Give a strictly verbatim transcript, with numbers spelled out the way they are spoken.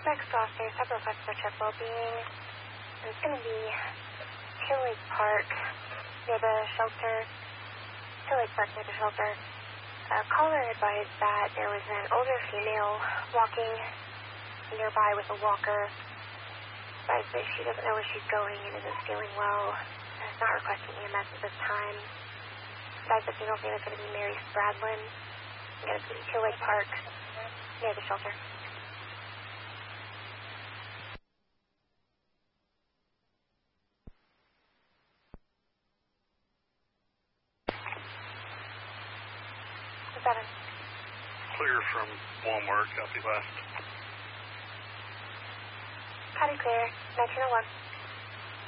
Next officer, several requests for check well-being. It's going to be Hill Lake Park near the shelter. Hill Lake Park near the shelter. A caller advised that there was an older female walking nearby with a walker. Advised that she doesn't know where she's going and isn't feeling well. Is not requesting E M S at this time. Advised the female name is going to be Mary Spradlin. It's going to be Hill Lake Park near the shelter. Seven. Clear from Walmart, copy last. Copy clear, nineteen oh one.